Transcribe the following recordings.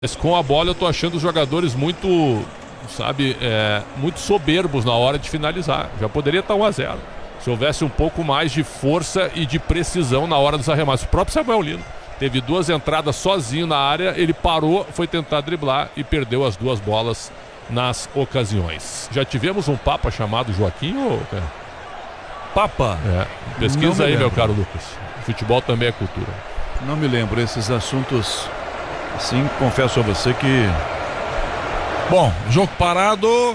Mas com a bola eu tô achando os jogadores muito, muito soberbos na hora de finalizar. Já poderia estar 1-0. Se houvesse um pouco mais de força e de precisão na hora dos arremessos. O próprio Samuel Lino teve 2 entradas sozinho na área, ele parou, foi tentar driblar e perdeu as 2 bolas nas ocasiões. Já tivemos um papa chamado Joaquim ou... Papa? Pesquisa aí, meu caro Lucas. Futebol também é cultura. Não me lembro esses assuntos. Sim, confesso a você que... Bom, jogo parado.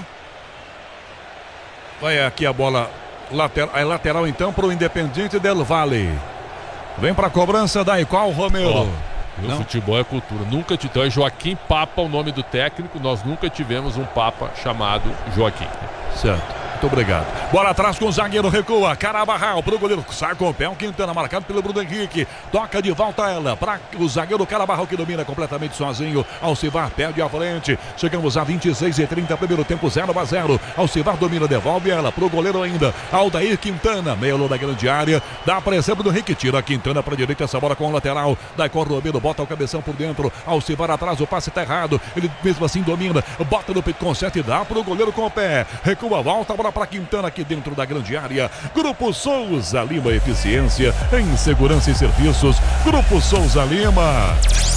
Vai aqui a bola lateral então para o Independiente del Valle. Vem para a cobrança da Igual Romero. O futebol é cultura. Nunca então é Joaquim Papa o nome do técnico. Nós nunca tivemos um Papa chamado Joaquim. Certo. Muito obrigado. Bola atrás com o zagueiro, recua. Carabarral pro goleiro. Sai com o pé. O Quintana marcado pelo Bruno Henrique. Toca de volta ela para o zagueiro Carabarral que domina completamente sozinho. Alcivar perde à frente. Chegamos a 26:30. Primeiro tempo 0-0. Alcivar domina, devolve ela pro goleiro ainda. Aldair Quintana, meio da grande área. Dá pressão do Henrique. Tira a Quintana para a direita. Essa bola com o lateral. Daí corre o Romero. Bota o cabeção por dentro. Alcivar atrás. O passe tá errado. Ele mesmo assim domina. Bota no peito, conserte e dá pro goleiro com o pé. Recua, volta a bola para Quintana aqui dentro da grande área. Grupo Souza Lima, eficiência em segurança e serviços. Grupo Souza Lima.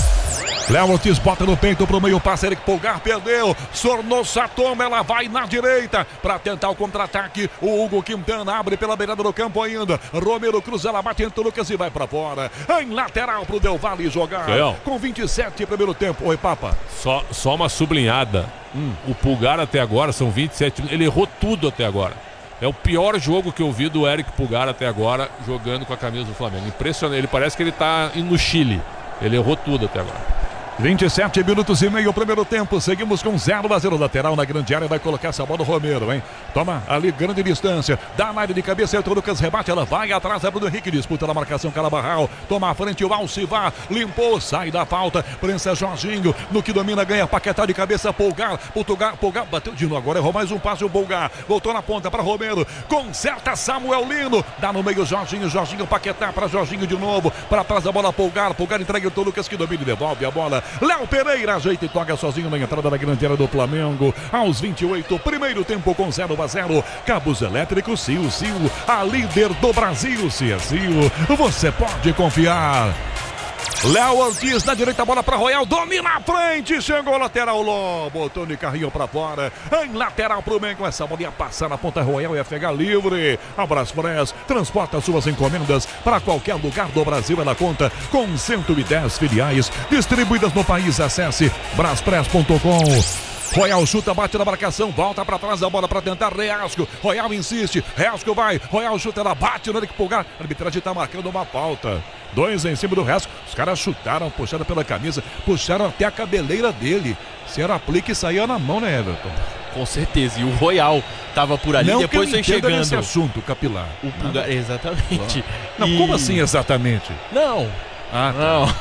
Léo Ortiz bota no peito pro meio, passe, Eric Pulgar perdeu. Sornosa toma, ela vai na direita para tentar o contra-ataque. O Hugo Quintana abre pela beirada do campo ainda. Romero cruza, ela bate entre o Lucas e vai para fora. Em lateral pro Del Valle jogar. Com 27 primeiro tempo. Oi, Papa. Só uma sublinhada. O Pulgar até agora são 27. Ele errou tudo até agora. É o pior jogo que eu vi do Eric Pulgar até agora jogando com a camisa do Flamengo. Impressionante. Ele parece que ele tá indo no Chile. Ele errou tudo até agora. 27 minutos e meio, primeiro tempo. Seguimos com 0-0 lateral na grande área. Vai colocar essa bola o Romero, hein? Toma ali, grande distância. Dá na área de cabeça, entra o Lucas, rebate. Ela vai atrás, é Bruno Henrique. Disputa na marcação, Carabarral. Toma a frente o Alcivar. Limpou, sai da falta. Prensa Jorginho. No que domina, ganha Paquetá de cabeça. Pulgar. Bateu de novo. Agora errou mais um passe. O Pulgar voltou na ponta para Romero. Conserta Samuel Lino. Dá no meio Jorginho. Jorginho, Paquetá para Jorginho de novo. Para trás da bola, Pulgar. Pulgar entrega o Lucas que domina e devolve a bola. Léo Pereira ajeita e toca sozinho na entrada da grande área do Flamengo. Aos 28, primeiro tempo com 0-0. Cabos elétricos, Sil, a líder do Brasil. Se é Sil, você pode confiar. Léo Ortiz na direita, bola para Royal, domina a frente, chegou lateral, botou de carrinho para fora, em lateral pro Mengo, essa bola ia passar na ponta Royal, ia pegar livre. A Braspress transporta suas encomendas para qualquer lugar do Brasil, ela conta com 110 filiais distribuídas no país. Acesse braspress.com. Royal chuta, bate na marcação, volta para trás da bola para tentar Reasco. Royal insiste, Reasco vai, Royal chuta, ela bate no Eric Pulgar. A arbitragem está marcando uma falta. 2 em cima do Reasco. Os caras chutaram, puxaram pela camisa, puxaram até a cabeleira dele. Se era aplique, saía na mão, né, Everton? Com certeza, e o Royal tava por ali, depois foi chegando. Esse assunto capilar. O Pulgar, exatamente. Não, como assim exatamente? Não. Não.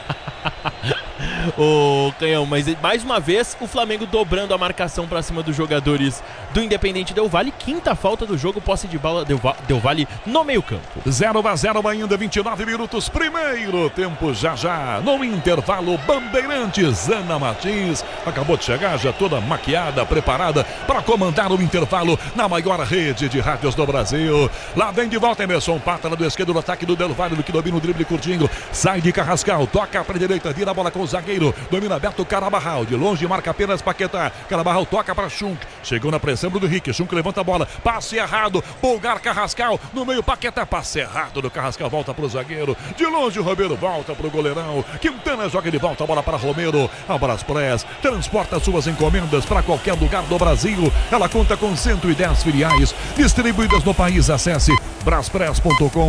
Ô Canhão, mas mais uma vez o Flamengo dobrando a marcação para cima dos jogadores do Independente Del Valle. Quinta falta do jogo, posse de bola Del Valle no meio campo. 0-0 ainda, 29 minutos, primeiro tempo já no intervalo. Bandeirantes, Ana Martins acabou de chegar, já toda maquiada, preparada para comandar o intervalo na maior rede de rádios do Brasil. Lá vem de volta Emerson Pata, do esquerdo, no ataque do Del Valle, que domina o drible curtinho, sai de Carrascal, toca para a direita, vira a bola com o zagueiro, domina aberto Carabarral, de longe marca apenas Paquetá. Carabarral toca para Schunk, chegou na pressão do Henrique, Schunk levanta a bola, passe errado, Pulgar, Carrascal, no meio Paquetá, passe errado do Carrascal, volta para o zagueiro, de longe o Romero volta para o goleirão, Quintana joga de volta a bola para Romero. A Braspress transporta suas encomendas para qualquer lugar do Brasil, ela conta com 110 filiais distribuídas no país. Acesse braspress.com.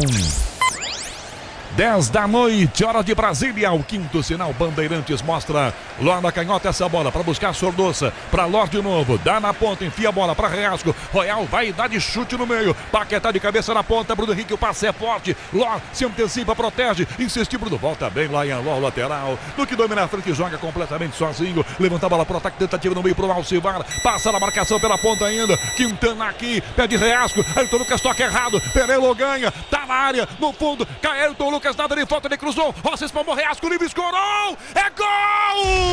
10 da noite, hora de Brasília, o quinto sinal. Bandeirantes mostra lá na canhota essa bola para buscar Sornosa, para Lorde de novo, dá na ponta, enfia a bola para Reasco. Royal vai dar de chute no meio, Paquetá de cabeça na ponta, Bruno Henrique, o passe é forte, Ló se antecipa, protege, insiste, Bruno volta bem lá em Ló, lateral, no que domina a frente, joga completamente sozinho, levanta a bola pro ataque, tentativa no meio pro Alcivar, passa na marcação pela ponta ainda, Quintana aqui, pede Reasco, Ayrton Lucas toca errado, Perelo ganha, tá na área, no fundo, cai Ayrton Lucas, nada de falta, ele cruzou, Rossi espalmou, Reasco, livre, escorou, é gol!